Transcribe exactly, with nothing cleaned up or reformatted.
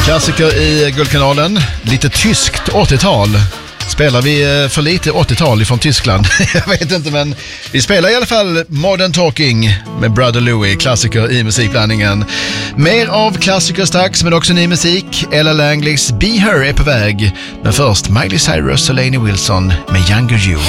Klassiker i Guldkanalen. Lite tyskt åttiotal. Spelar vi för lite åttiotal ifrån Tyskland? Jag vet inte, men vi spelar i alla fall Modern Talking med Brother Louie, klassiker i musikblandningen. Mer av klassiker strax, men också ny musik. Ella Langleys Be Her är på väg. Men först Miley Cyrus och Lainey Wilson med Younger You.